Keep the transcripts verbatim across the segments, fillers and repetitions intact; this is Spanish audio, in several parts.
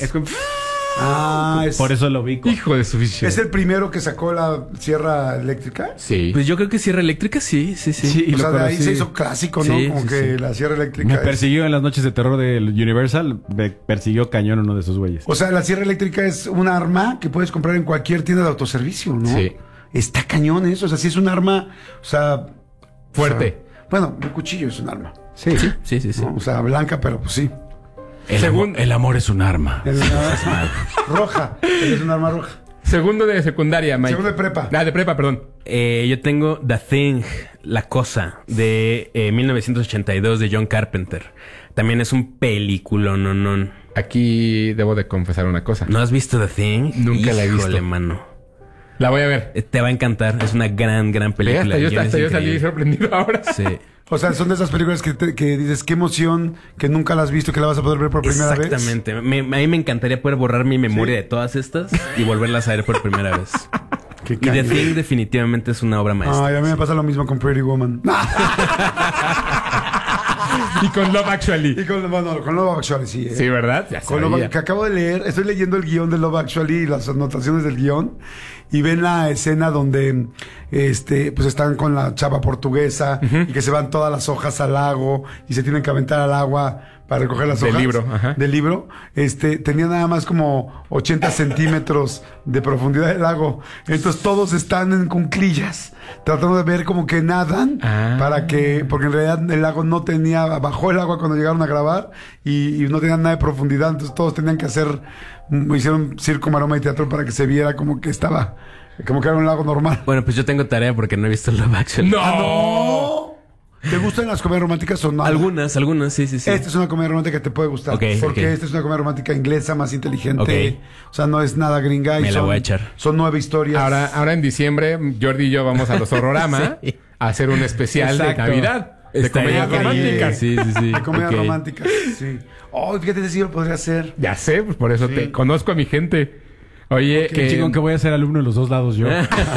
Es como... Ah, es, Por eso lo vi. Hijo de su bicho. ¿es el primero que sacó la sierra eléctrica? Sí. Pues yo creo que Sierra Eléctrica, sí, sí, sí. Sí, y O lo sea, de ahí conocí. se hizo clásico, ¿no? Sí, Como sí, que sí. la sierra eléctrica. Me es- persiguió en las noches de terror del Universal. Me persiguió cañón uno de esos güeyes. O sea, la sierra eléctrica es un arma que puedes comprar en cualquier tienda de autoservicio, ¿no? Sí. Está cañón eso. O sea, sí es un arma, o sea... Fuerte. o sea, bueno, un cuchillo es un arma. Sí. Sí, sí, sí. sí. ¿no? O sea, blanca, pero pues sí. El, Según- amor, el amor es un arma. Es una roja. Es un arma roja. Segundo de secundaria, Mike. Segundo de prepa. Ah, de prepa, perdón. Eh, yo tengo The Thing, La Cosa, de eh, mil novecientos ochenta y dos de John Carpenter. También es un película, no, no. Aquí debo de confesar una cosa. ¿No has visto The Thing? Nunca la he visto. Híjole, mano. La voy a ver. Eh, Te va a encantar. Es una gran, gran Ve, película. hasta yo, El guion hasta es yo salí increíble. sorprendido ahora. Sí. O sea, son de esas películas que, te- que dices, qué emoción, que nunca la has visto, que la vas a poder ver por primera vez. Exactamente. Me- a mí me encantaría poder borrar mi memoria de todas estas y volverlas a ver por primera vez. Qué Y The cañón. Thing definitivamente es una obra maestra. Ay, a mí me pasa lo mismo con Pretty Woman. Y con Love Actually. Y con, bueno, con Love Actually, sí. ¿eh? Sí, ¿verdad? Ya Con sabía. Love, que acabo de leer, estoy leyendo el guión de Love Actually y las anotaciones del guión. Y ven la escena donde este, pues están con la chava portuguesa y que se van todas las hojas al lago y se tienen que aventar al agua para recoger las Del hojas. libro, ajá. Del libro. Este, tenía nada más como ochenta centímetros de profundidad del lago. Entonces todos están en cunclillas, tratando de ver como que nadan Ah. para que, porque en realidad el lago no tenía, bajó el agua cuando llegaron a grabar y, y no tenían nada de profundidad. Entonces todos tenían que hacer, mm, hicieron circo, maroma y teatro para que se viera como que estaba, como que era un lago normal. Bueno, pues yo tengo tarea porque no he visto Love Actually. ¡No! ¡Ah, no! ¿Te gustan las comedias románticas o no? Algunas, algunas, sí, sí, sí. Esta es una comedia romántica que te puede gustar. Ok, porque ok. esta es una comedia romántica inglesa más inteligente. Ok. O sea, no es nada gringa. y Me la son- voy a echar. Son nueve historias. Ahora, ahora en diciembre, Jordi y yo vamos a los Horrorama Sí. a hacer un especial Exacto. de Navidad. De Estaría comedias increíble. románticas. Sí, sí, sí. De comedias Ok. románticas, sí. Oh, fíjate si yo lo podría hacer. Ya sé, pues por eso Sí. te conozco a mi gente. Oye, Qué eh, chingón que voy a ser alumno de los dos lados yo.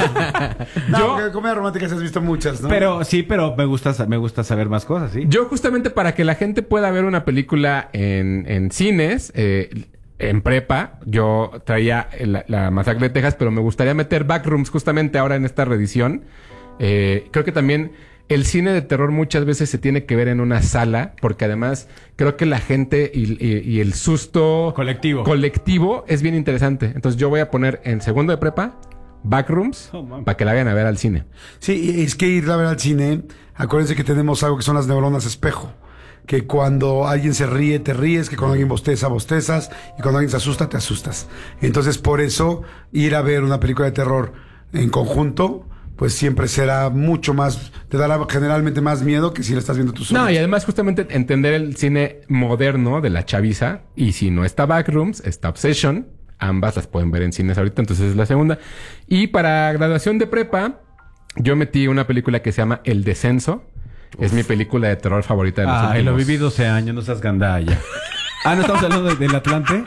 No, Yo- porque de comedias románticas has visto muchas, ¿no? Pero sí, pero me gusta, sa- me gusta saber más cosas, ¿sí? yo justamente para que la gente pueda ver una película en, en cines, eh, en prepa, yo traía la, la Masacre de Texas, pero me gustaría meter Backrooms justamente ahora en esta reedición. Eh, creo que también el cine de terror muchas veces se tiene que ver en una sala, porque además creo que la gente y, y- y el susto Colectivo. colectivo es bien interesante. Entonces yo voy a poner en segundo de prepa Backrooms Oh, man. para que la vayan a ver al cine. Sí, es que ir a ver al cine, acuérdense que tenemos algo que son las neuronas espejo. Que cuando alguien se ríe, te ríes, que cuando alguien bosteza, bostezas, y cuando alguien se asusta, te asustas. Entonces, por eso, ir a ver una película de terror en conjunto, pues siempre será mucho más, te dará generalmente más miedo que si la estás viendo tú solo. No, y además justamente entender el cine moderno de la chaviza. Y si no está Backrooms, está Obsession. Ambas las pueden ver en cines ahorita, entonces es la segunda. Y para graduación de prepa, yo metí una película que se llama El Descenso. Es mi película de terror favorita de los Ay, últimos. lo viví doce años, no seas gandalla. Ah, ¿no estamos hablando de- del Atlante?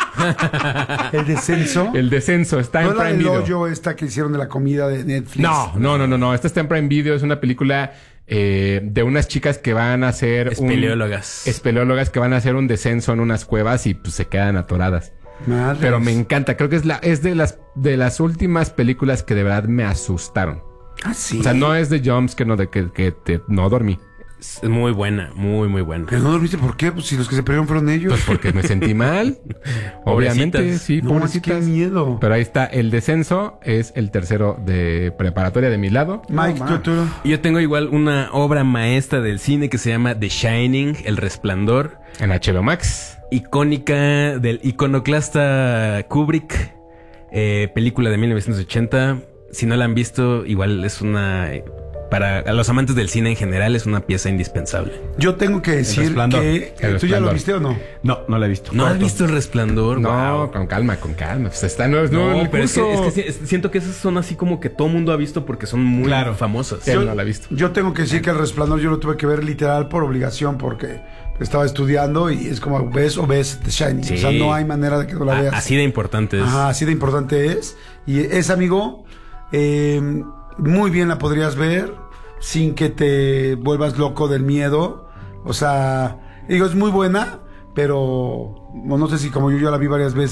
El descenso. El Descenso está ¿No en es la Prime del Video. hoyo esta que hicieron de la comida de Netflix? No, no, no, no, no. Esta está en Prime Video. Es una película eh, de unas chicas que van a hacer un- Espeleólogas. espeleólogas que van a hacer un descenso en unas cuevas y pues se quedan atoradas. Madres. Pero me encanta. Creo que es la es de las de las últimas películas que de verdad me asustaron. Ah, sí. O sea, no es de jumps que no de que, que te, no dormí. Es muy buena, muy, muy buena. Pero no dormiste, ¿por qué? Pues si los que se perdieron fueron ellos. Pues porque me sentí mal. Obviamente, Pobrecitas. sí, No, es que pobrecitas. qué miedo. Pero ahí está. El Descenso es el tercero de preparatoria de mi lado. Mike, No, tú, ma. tú. Yo tengo igual una obra maestra del cine que se llama The Shining, El Resplandor, En H B O Max. icónica del iconoclasta Kubrick, eh, película de mil novecientos ochenta. Si no la han visto, igual es una... eh, para a los amantes del cine en general es una pieza indispensable. Yo tengo que decir Resplandor. que... El ¿Tú ya lo Resplandor. viste o no? No, no la he visto. ¿No has visto El Resplandor? No, Wow. con calma, con calma. Pues está no, es nuevo en No, el pero es que, curso. es que si- siento que esas son así como que todo mundo ha visto porque son muy Claro. famosas. Él no la ha visto. Yo tengo que decir que El Resplandor yo lo tuve que ver literal por obligación porque estaba estudiando y es como ves o ves The Shining. Sí. O sea, no hay manera de que no la A- veas. así de importante es. Ajá, así de importante es. Y es, amigo, eh, muy bien la podrías ver sin que te vuelvas loco del miedo. O sea, digo, es muy buena, pero no sé si como yo ya la vi varias veces.